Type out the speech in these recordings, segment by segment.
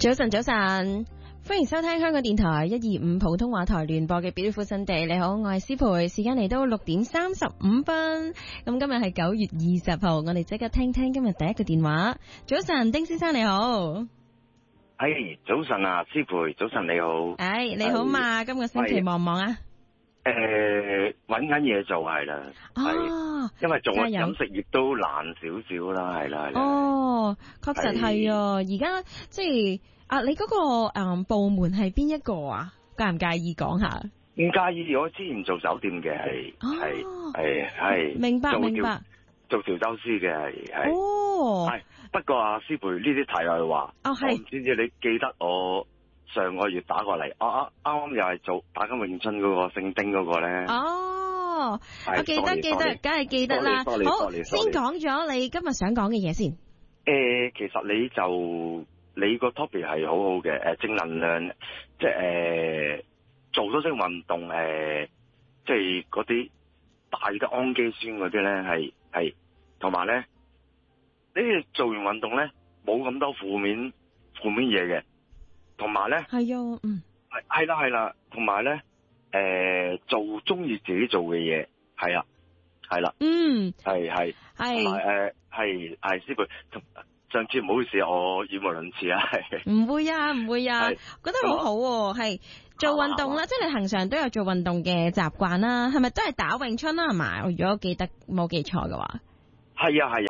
早晨，早晨，歡迎收聽香港電台125普通話台聯播嘅表夫新地。你好，我係思培，時間嚟到6:35。咁今日係9月20號，我哋即刻聽聽今日第一個電話。早晨，丁先生你好。 早晨啊，思培，早晨你好。 你好嘛？今個星期忙唔忙啊？ 搵緊嘢做係啦。因為做飲食業都難少少啦，係啦。 確實係啊。而家即係你嗰個部門係邊一個啊？介唔介意講下？ 唔介意，我之前做酒店嘅係。 明白。 做調酒師嘅係。不過啊，思培呢啲題外話。我唔知你記得我上個月打過嚟，啱啱又係做打緊詠春嗰個姓丁嗰個咧。 我記得，梗係記得啦。好，先講咗你今日想講嘅嘢先。 其實你個 topic 係好好嘅，正能量，即係做咗啲運動，即係嗰啲大嘅氨基酸嗰啲咧，係同埋咧，你做完運動咧冇咁多負面嘢嘅，同埋咧係啦，同埋咧做中意自己做嘅嘢，係啦，係師傅。上次唔好意思，我語無倫次啊， 唔會啊，覺得好好喎，係做運動啦，即係你恆常都有做運動嘅習慣啦，係咪都係打詠春啦？係嘛？如果冇記錯嘅話， 係啊，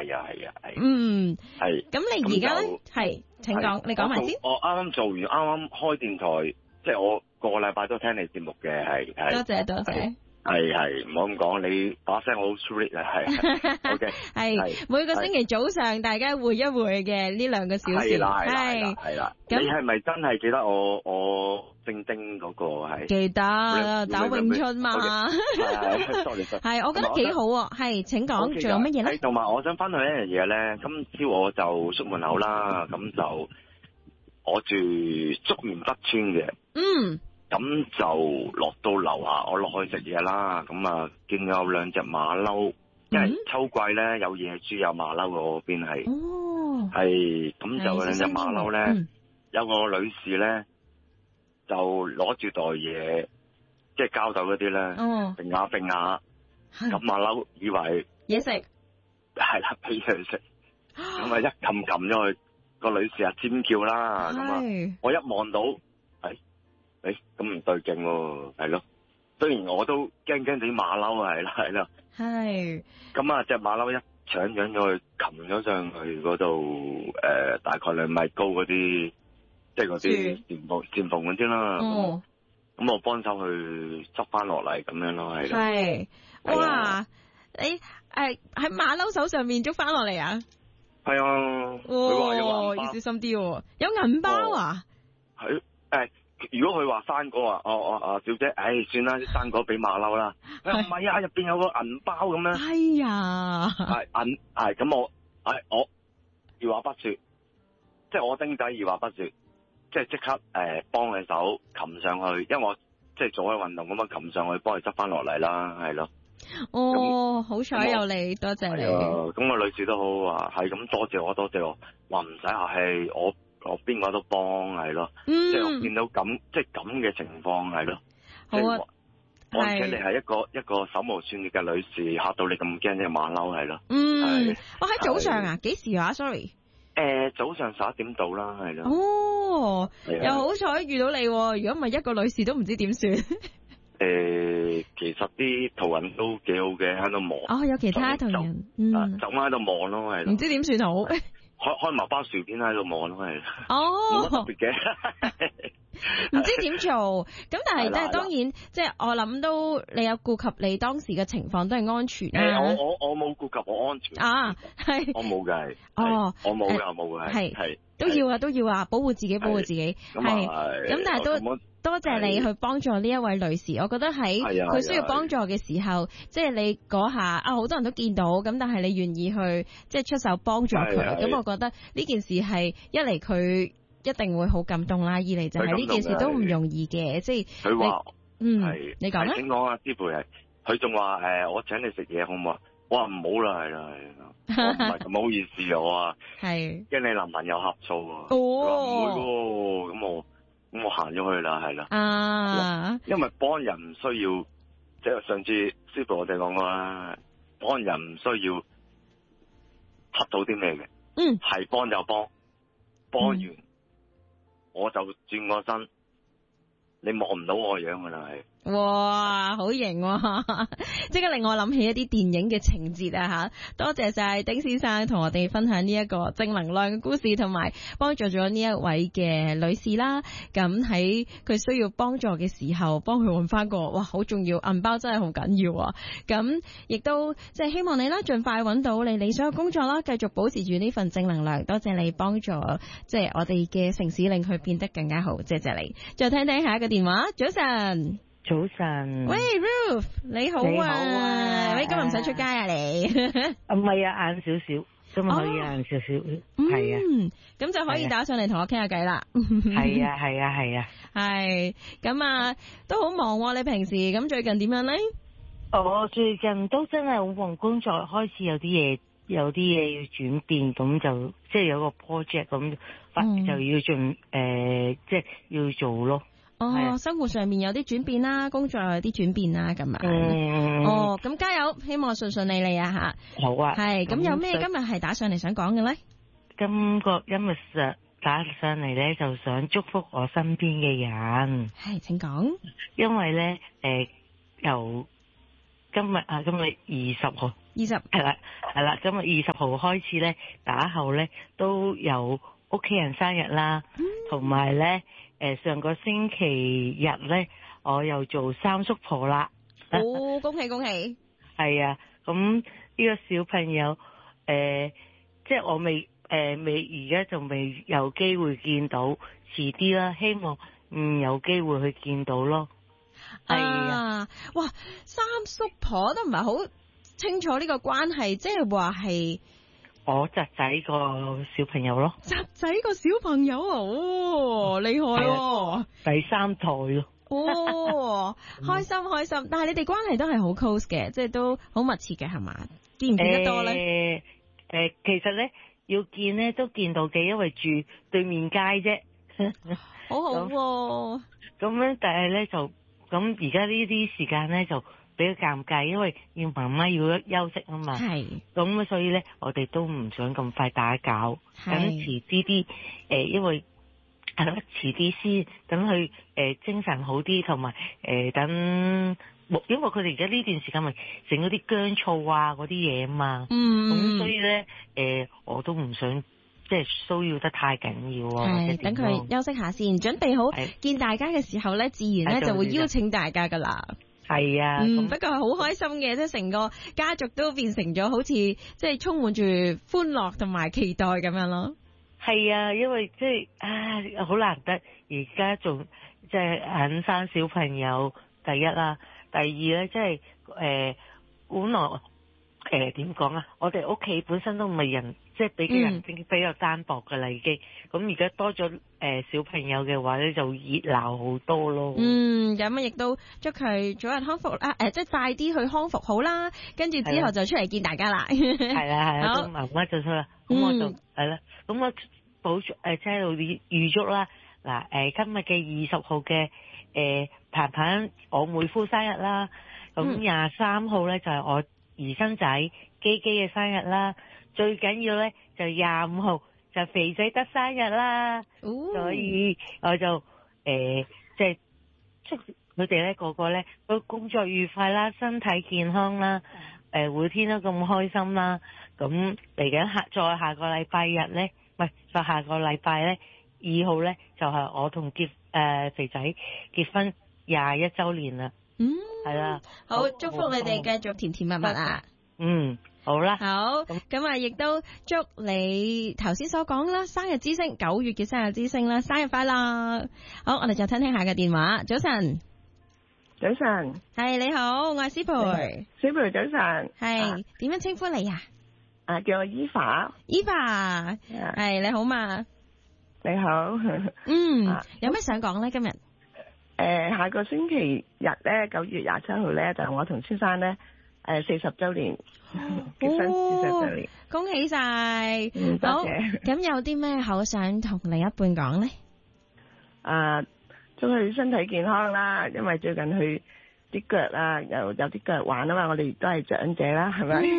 咁你而家咧係，請講，你講埋先。 我啱啱做完，啱啱開電台，即係我個禮拜都聽你節目嘅，係。 多謝。 係，唔好咁講，你把聲好 sweet 啊，係。OK， 係每個星期早上大家會一會嘅呢2個小時， 係啦。你係咪真係記得我姓丁嗰個係？記得打詠春嘛？係，我覺得幾好喎。係，請講，仲有乜嘢咧？ 同埋我想分享一樣嘢咧，今朝我就出門口啦，咁就我住竹園北村嘅。咁就落到樓下，我落去食嘢啦。咁啊，見有2隻馬騮，因為秋季咧有野豬有馬騮嗰邊係。係咁就2隻馬騮咧，有個女士咧就攞住袋嘢，即係膠袋嗰啲咧，揈下，咁馬騮以為嘢食， 係啦，俾佢食，咁啊一撳咗佢，個女士啊尖叫啦，咁啊我一望到。咁唔對勁喎，係咯。雖然我都驚地馬騮係啦。 係。咁啊，隻馬騮一搶咗佢，擒咗上去嗰度，大概2米高嗰啲，即係嗰啲簷篷嗰啲啦。咁我幫手去執翻落嚟咁樣咯，係咯。 係。哇！你喺馬騮手上面捉翻落嚟啊？ 係啊。佢話有銀包。 要小心啲喎。有銀包啊？ 係如果佢話生果啊，小姐，算啦，生果俾馬騮啦。唔係啊，入邊有個銀包咁樣。 哎呀， 係咁我二話不說，即係我丁仔二話不說，即係即刻幫佢手擒上去，因為我即係做開運動咁樣擒上去幫佢執翻落嚟啦，係咯。 好彩有你，多謝你。 咁個女士都好話係咁多謝我，話唔使客氣，我邊個都幫係咯，即係我見到咁即係咁嘅情況係咯，好啊，而且你係一個手無寸鐵嘅女士，嚇到你咁驚隻馬騮係咯， 我喺早上啊，幾時啊 ？Sorry， 早上11點到啦，係咯， 又好彩遇到你，如果唔係一個女士都唔知點算。 其實啲途人都幾好嘅，喺度望， 有其他途人， 就喺度望咯，係咯， 唔知點算好。 開埋包薯片喺度望咯，係。冇乜特別嘅， 唔知點做。咁但係當然，即係我諗都你有顧及你當時嘅情況都係安全啦。 我冇顧及我安全。 係。 我冇嘅，我冇嘅，係。 都要啊，保護自己。係。咁但係都多謝你去幫助呢一位女士。我覺得喺佢需要幫助嘅時候，即係你嗰下好多人都見到，咁但係你願意去即係出手幫助佢。咁我覺得呢件事係一嚟佢一定會好感動啦，二嚟就係呢件事都唔容易嘅，即係佢話你講啦。 請講啊，師傅係，佢仲話我請你食嘢好唔好啊？ 我話唔好啦，係啦，我唔係咁好意思啊，我話係驚你男朋友呷醋啊。 哦， 唔會喎，咁我行咗去啦，係啦。 啊， 因為幫人唔需要，即係上次師傅我哋講過啦，幫人唔需要得到啲咩嘅，係幫就幫完我就轉個身，你望唔到我樣噶啦，係。 哇，好型喎！即刻令我諗起一啲電影嘅情節啊吓！多謝晒丁先生同我哋分享呢一個正能量嘅故事，同埋幫助咗呢一位嘅女士啦。咁喺佢需要幫助嘅時候，幫佢換翻個哇，好重要，銀包真係好緊要啊！咁亦都即係希望你啦，盡快揾到你理想嘅工作啦，繼續保持住呢份正能量。多謝你幫助，即係我哋嘅城市令佢變得更加好。謝謝你。再聽聽下一個電話，早晨。 早晨， 喂 Ruth， 你好啊！ 你好啊， 喂，今日唔使出街啊你？ 唔係啊，晏少少，今日可以晏少少，係啊， 咁就可以打上嚟同我傾下偈啦。 係啊，係啊，係啊， 係，咁啊，都好忙喎，你平時咁最近點樣咧？ 我最近都真係好忙，工作開始有啲嘢要轉變，咁就即係有個 project 咁，就要即係要做咯。 哦，生活上面有啲轉變啦，工作有啲轉變啦，咁啊，哦，咁加油，希望順順利利啊吓。 好啊。 係，咁有咩今日係打上嚟想講嘅咧？ 今日打上嚟咧，就想祝福我身邊嘅人。 係，請講。 因為咧，由今日20號係啦，今日20號開始咧，打後咧都有屋企人生日啦，同埋咧。上個星期日咧，我又做三叔婆啦。 哦，恭喜恭喜！ 係啊，咁呢個小朋友，即係我未而家就未有機會見到，遲啲啦，希望有機會去見到咯。係啊， 哇，三叔婆都唔係好清楚呢個關係，即係話係。 我侄仔個小朋友咯， 侄仔個小朋友啊，哦，厲害喎， 第三代咯， 哦，開心，但係你哋關係都係好 close 嘅，即係都好密切嘅，係嘛？見唔見得多咧？ 其實咧要見咧都見到嘅，因為住對面街啫， 好好喎。 咁咧，但係咧就咁而家呢啲時間咧就。比較尷尬，因為要媽媽要休息啊嘛。係。咁所以咧，我哋都唔想咁快打攪，等遲啲因為遲啲先，等佢精神好啲，同埋等，因為佢哋而家呢段時間咪整嗰啲薑醋啊嗰啲嘢啊嘛。咁所以咧我都唔想即係騷擾得太緊要啊。係， 等佢休息下先，準備好見大家嘅時候咧，自然咧就會邀請大家噶啦。 係啊， 不過係好開心嘅，即係成個家族都變成咗好似即係充滿住歡樂同埋期待咁樣咯。係啊，因為即係好難得，而家仲即係肯生小朋友，第一啦，第二咧即係本來點講啊？我哋屋企本身都唔係人，即係比較單薄噶啦已經。咁而家多咗小朋友嘅話咧，就熱鬧好多咯。 咁亦都祝佢早日康復啦，即係快啲去康復好啦。跟住之後就出嚟見大家啦。係啦， 咁媽媽就出啦。咁我就係啦。咁我補即係度預祝啦。嗱，今日嘅20號嘅鵬鵬我妹夫生日啦。咁23號咧就係我兒生仔基基嘅生日啦。最緊要咧就25號就肥仔得生日啦。所以我就即係祝佢哋咧個個咧都工作愉快啦，身體健康啦，每天都咁開心啦。咁嚟緊再下個禮拜日咧，唔係再下個禮拜咧2號咧就係我同肥仔結婚21週年啦。係啦， 好祝福你哋繼續甜甜蜜蜜啊！ 好啦， 好，咁啊，亦都祝你頭先所講啦，生日之星9月嘅生日之星啦，生日快樂！好，我哋就聽下嘅電話。早晨， 早晨， 係你好，我係師培。 師培早晨， 係點樣稱呼你啊？ 叫我 Eva。Eva， 係你好嘛？ 你好。 有咩想講咧？今日下個星期日咧，9月27號咧，就我同先生咧。 40週年，結婚40週年， 恭喜晒！ 多謝。 咁有啲咩好想同另一半講咧？ 祝佢身體健康啦，因為最近佢啲腳啊，有啲腳患啊嘛，我哋都係長者啦，係咪？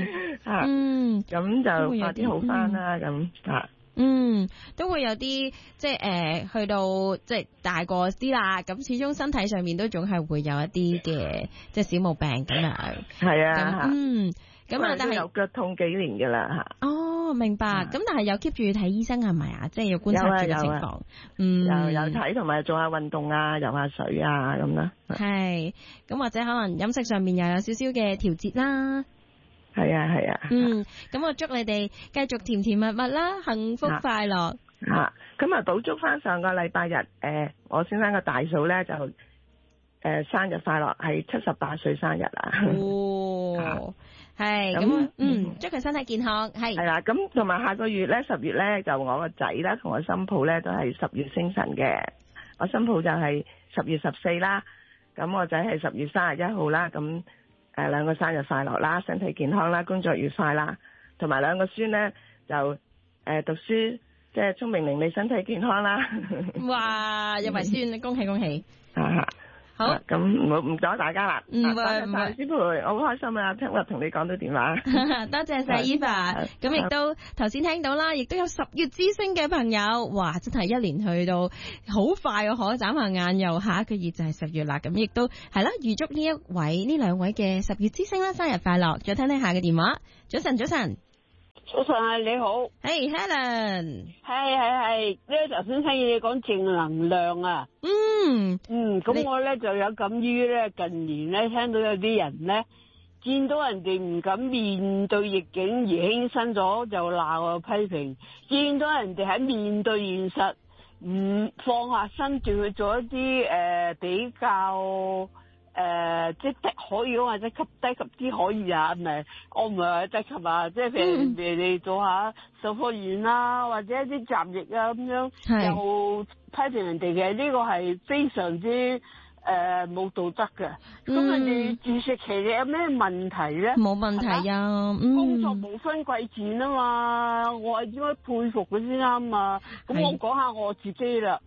咁就快啲好翻啦，咁都會有啲即係去到即係大個啲啦，咁始終身體上面都總係會有一啲嘅即係小毛病咁樣。 係啊， 咁啊，但係有腳痛幾年噶啦吓。 哦，明白。咁但係有 keep 住睇醫生係咪啊？即係要觀察住嘅情況。 有睇同埋做下運動啊，游下水啊咁啦。 係，咁或者可能飲食上面又有少少嘅調節啦。 係啊。 咁我祝你哋繼續甜甜蜜蜜啦，幸福快樂。 咁啊補足翻上個禮拜日，我先生個大嫂咧就生日快樂，係78歲生日啊。係咁，祝佢身體健康。係啦，咁同埋下個月咧10月咧就我個仔啦同我新抱咧都係10月生辰嘅，我新抱就係10月14啦，咁我仔係10月31號啦，咁兩個生日快樂啦，身體健康啦，工作愉快啦，同埋兩個孫咧就讀書即係聰明伶俐，身體健康啦。 哇，有埋孫，恭喜恭喜！好， 咁唔阻大家啦。 唔會， 師傅，我好開心啊！聽日同你講到電話。 多謝晒 Eva，咁亦都頭先聽到啦，亦都有10月之星嘅朋友，哇！真係一年去到好快啊，可眨下眼又下一個月就係10月啦。咁亦都係啦，預祝呢兩位嘅10月之星啦，生日快樂！再聽下嘅電話，早晨。 早晨啊，你好。 Hey Helen。 係，呢頭先聽你講正能量啊。咁我咧就有感於咧近年咧聽到有啲人咧見到人哋唔敢面對逆境而輕生咗就鬧啊批評，見到人哋喺面對現實唔放下身段去做一啲比較即係可以或者低級啲可以啊，我唔係話低級啊，即係譬如你做下售貨員啦，或者一啲雜役啊咁樣，又批評人哋嘅，呢個係非常之冇道德嘅。咁人哋自食其力有咩問題咧？ 冇問題啊， 工作無分貴賤啊嘛，我係應該佩服佢先啱啊。咁我講下我自己啦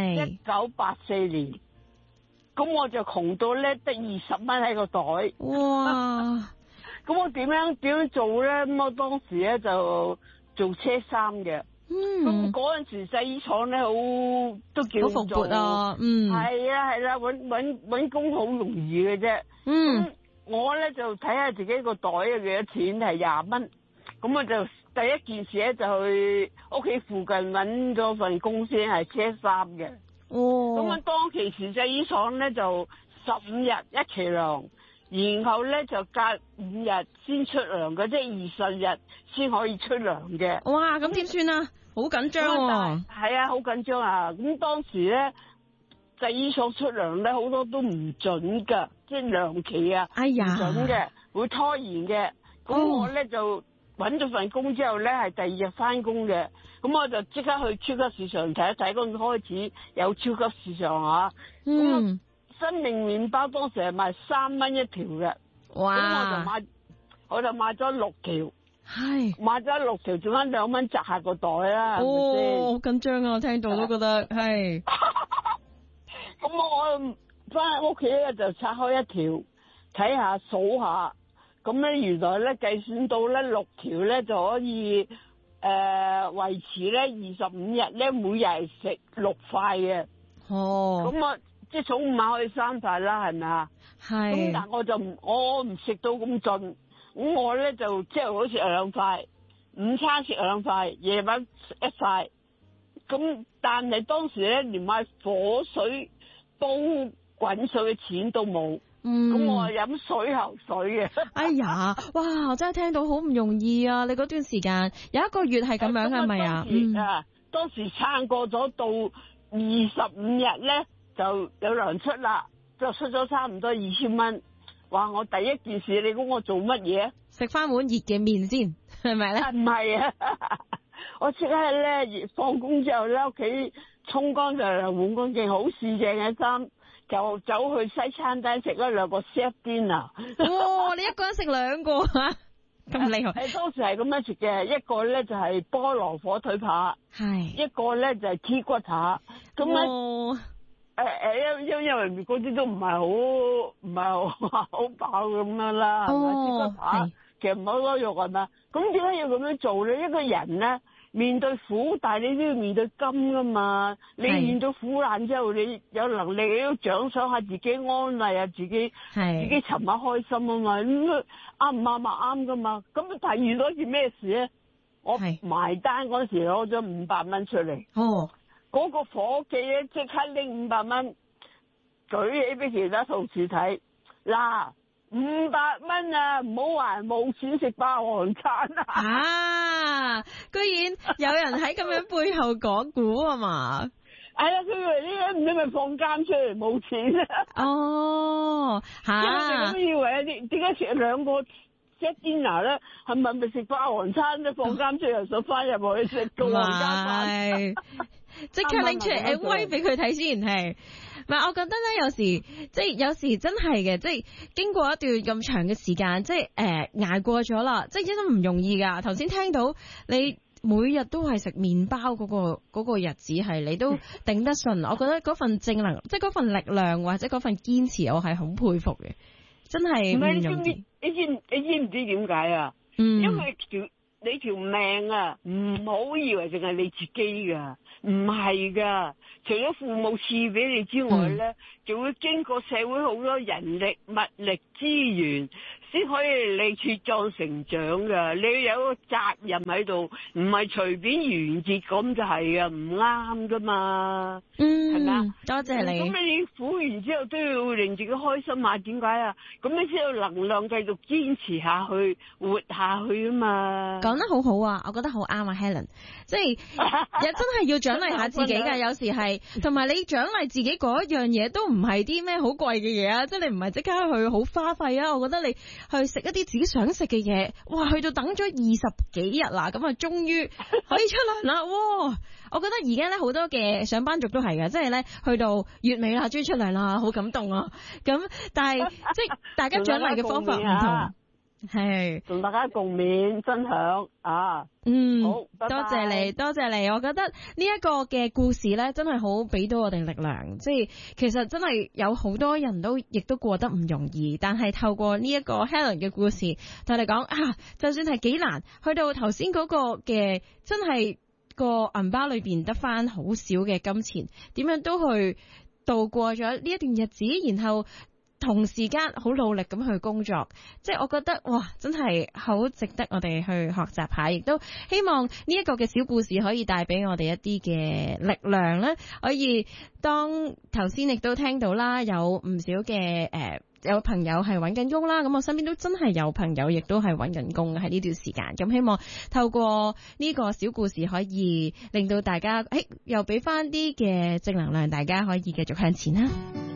，1984年。咁我就窮到咧得20蚊喺個袋。 哇！ 咁我點樣做咧？咁我當時咧就做車衫嘅。咁嗰陣時製衣廠咧都叫做好蓬勃啊。 係啦，搵工好容易嘅啫。咁我咧就睇下自己個袋有幾多錢，係20蚊。咁我就第一件事咧就去屋企附近搵咗份工先，係車衫嘅。咁啊，當其時製衣廠咧就15日一期糧，然後咧就隔5日先出糧嘅，即係20日先可以出糧嘅。 哇，咁點算啊？好緊張喎。 係啊，好緊張啊！咁當時咧製衣廠出糧咧好多都唔準噶，即係糧期啊，唔準嘅，會拖延嘅。咁我咧就搵咗份工之後咧，係第2日翻工嘅。咁我就即刻去超級市場睇一睇，嗰陣開始有超級市場啊。咁生命麵包當時係賣3蚊一條嘅。 哇！ 咁我就買咗6條。 係。買咗6條，仲翻2蚊紮下個袋啦。 哦，好緊張啊！我聽到都覺得係。 咁我翻屋企咧就拆開一條，睇下數下。咁咧原來咧計算到咧6條咧就可以。維持咧25日咧，每日係食6塊嘅。咁我即係早午晚可以3塊啦，係咪啊？係。咁但我唔食到咁盡，咁我咧就即係好似2塊，午餐食2塊，夜晚食1塊。咁但係當時咧連買火水煲滾水嘅錢都冇。咁我係飲水喉水嘅。 哎呀，哇！我真係聽到好唔容易啊！你嗰段時間有1個月係咁樣係咪啊？ 當時撐過咗到25日咧，就有糧出啦，就出咗差唔多2000蚊。哇！我第一件事，你估我做乜嘢？ 食翻碗熱嘅麵先，係咪咧？ 唔係啊！我即刻咧放工之後咧，屋企沖乾淨換乾淨好四正嘅衫。 就走去西餐廳食咗2個 set dinner。 哇！你一個人食2個啊？咁厲害！ 當時係咁樣食嘅，一個咧就係菠蘿火腿扒， 係一個咧就係豬骨扒。咁咧因為嗰啲都唔係好飽咁樣啦，係咪？豬骨扒其實唔係好多肉係咪？咁點解要咁樣做咧？一個人咧面對苦，但係你都要面對甘噶嘛。你面對苦難之後，你有能力你都獎賞下自己，安慰下自己，自己尋下開心啊嘛。咁啱唔啱啊？啱噶嘛。咁但係遇到一件咩事咧？我埋單嗰時攞咗500蚊出嚟。哦。嗰個伙計咧即刻拎500蚊舉起俾其他同事睇。嗱，500蚊啊，唔好話冇錢食霸王餐啊！ 居然有人喺咁樣背後講古啊嘛！ 係啊，佢以為呢啲唔知咪放監出嚟冇錢啊！ 哦， 咁以為啊，點解食2個set dinner咧？係咪食霸王餐咧？放監出嚟想翻入去食個皇家飯？ 即刻拎出嚟威俾佢睇先係。唔係，我覺得咧，有時真係嘅，即係經過一段咁長嘅時間，即係捱過咗啦，即係真係唔容易噶。頭先聽到你每日都係食麵包嗰個日子係你都頂得順，我覺得嗰份正能，即係嗰份力量或者嗰份堅持，我係好佩服嘅，真係唔容易。 你知唔知點解啊？因為你條命啊，唔好以為淨係你自己噶，唔係噶。除咗父母賜俾你之外咧，仲會經過社會好多人力、物力、資源，先可以你茁壯成長噶。你有個責任喺度，唔係隨便完結咁就係啊，唔啱噶嘛。係咪啊？ 多謝你。 咁你苦完之後都要令自己開心啊？點解啊？咁你先有能量繼續堅持下去，活下去啊嘛。 講得好好啊，我覺得好啱啊 Helen， 即係真係要獎勵下自己㗎。有時係同埋你獎勵自己嗰一樣嘢都唔係啲咩好貴嘅嘢啊，即係你唔係即刻去好花費啊。我覺得你去食一啲自己想食嘅嘢，哇！去到等咗20幾日啦，咁啊終於可以出糧啦，哇！我覺得而家咧好多嘅上班族都係嘅，即係咧去到月尾啦，終於出糧啦，好感動啊！咁但係即係大家獎勵嘅方法唔同，係同大家共勉分享啊！好， 多謝你，多謝你。我覺得呢一個嘅故事咧，真係好俾到我哋力量。即係其實真係有好多人都亦都過得唔容易，但係透過呢一個 Helen 嘅故事，同你講啊，就算係幾難，去到頭先嗰個嘅真係個銀包裏邊得翻好少嘅金錢，點樣都去度過咗呢一段日子，然後同時間好努力咁去工作，即係我覺得哇，真係好值得我哋去學習下，亦都希望呢一個嘅小故事可以帶俾我哋一啲嘅力量咧，可以當頭先亦都聽到啦，有唔少嘅有朋友係揾緊工啦，咁我身邊都真係有朋友亦都係揾緊工喺呢段時間，咁希望透過呢個小故事可以令到大家又俾翻啲嘅正能量，大家可以繼續向前啦。